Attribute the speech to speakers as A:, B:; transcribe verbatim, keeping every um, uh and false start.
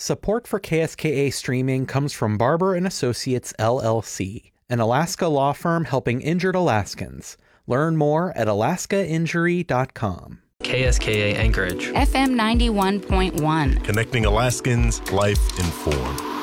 A: Support for K S K A streaming comes from Barber and Associates, L L C, an Alaska law firm helping injured Alaskans. Learn more at alaska injury dot com.
B: K S K A Anchorage.
C: F M ninety-one point one.
D: Connecting Alaskans, life informed.